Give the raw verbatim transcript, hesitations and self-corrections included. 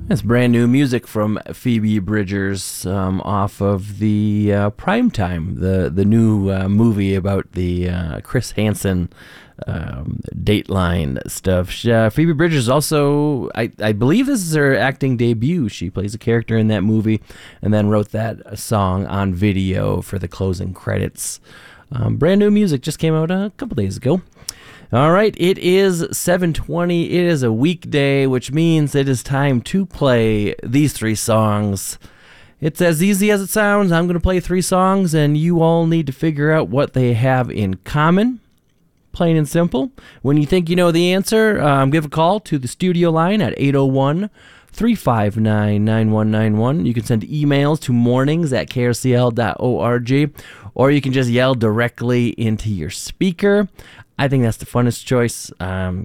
That's brand new music from Phoebe Bridgers um, off of the uh, Primetime, the the new uh, movie about the uh, Chris Hansen um, Dateline stuff. She, uh, Phoebe Bridgers also, I, I believe this is her acting debut. She plays a character in that movie and then wrote that song on video for the closing credits. Um, brand new music just came out a couple days ago. All right, it is seven twenty. It is a weekday, which means it is time to play these three songs. It's as easy as it sounds. I'm going to play three songs, and you all need to figure out what they have in common. Plain and simple. When you think you know the answer, um, give a call to the studio line at eight oh one, three five nine, nine one nine one. You can send emails to mornings at k r c l dot org, or you can just yell directly into your speaker. I think that's the funnest choice. Um,